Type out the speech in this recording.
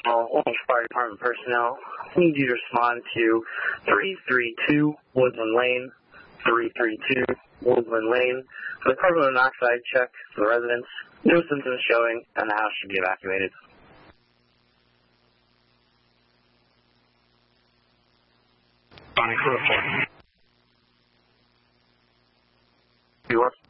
Orange Fire Department personnel. I need you to respond to 332 Woodland Lane, 332 Woodland Lane, for the carbon monoxide check for the residents. No symptoms showing, and the house should be evacuated. Bonnie, report. You are?